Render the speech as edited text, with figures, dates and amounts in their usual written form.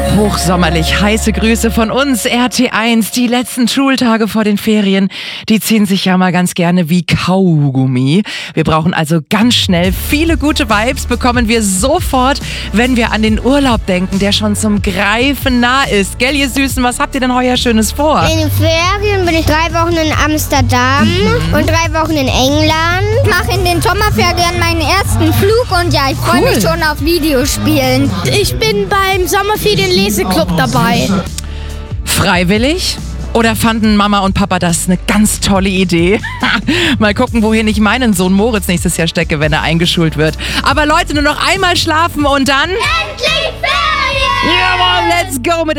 Hochsommerlich heiße Grüße von uns, RT1. Die letzten Schultage vor den Ferien, die ziehen sich ja mal ganz gerne wie Kaugummi. Wir brauchen also ganz schnell viele gute Vibes, bekommen wir sofort, wenn wir an den Urlaub denken, der schon zum Greifen nah ist. Gell, ihr Süßen, was habt ihr denn heuer Schönes vor? In den Ferien bin ich 3 Wochen in Amsterdam und 3 Wochen in England. Ich mache in den Sommerferien meinen ersten Flug und ja, ich freue mich schon auf Videospielen. Ich bin beim Sommerferien-Leseclub dabei. Freiwillig? Oder fanden Mama und Papa das eine ganz tolle Idee? Mal gucken, wohin ich meinen Sohn Moritz nächstes Jahr stecke, wenn er eingeschult wird. Aber Leute, nur noch einmal schlafen und dann... Endlich Ferien! Jawohl, let's go mit